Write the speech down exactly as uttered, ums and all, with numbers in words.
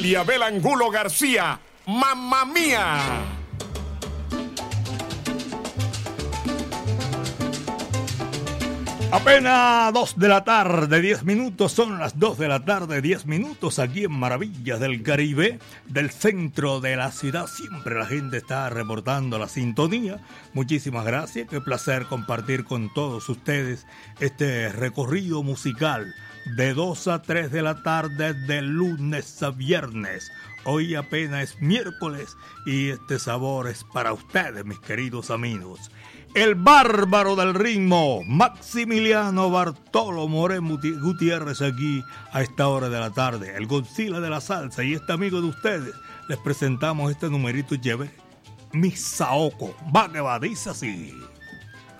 y Abel Angulo García, ¡Mamma Mía! Apenas dos de la tarde, diez minutos, son las dos de la tarde, diez minutos aquí en Maravillas del Caribe, del centro de la ciudad. Siempre la gente está reportando la sintonía. Muchísimas gracias, qué placer compartir con todos ustedes este recorrido musical de dos a tres de la tarde, de lunes a viernes. Hoy apenas es miércoles y este sabor es para ustedes, mis queridos amigos. El bárbaro del ritmo, Maximiliano Bartolo Morén Gutiérrez, aquí a esta hora de la tarde. El Godzilla de la salsa y este amigo de ustedes, les presentamos este numerito chévere, Mi Saoko. Va que va, dice así.